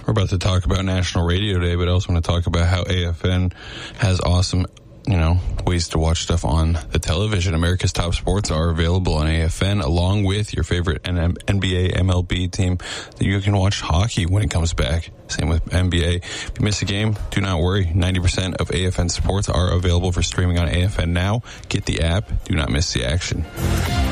We're about to talk about National Radio Day, but I also want to talk about how AFN has awesome, ways to watch stuff on the television. America's top sports are available on AFN, along with your favorite NBA, MLB team. You can watch hockey when it comes back. Same with NBA. If you miss a game, do not worry. 90% of AFN sports are available for streaming on AFN now. Get the app. Do not miss the action.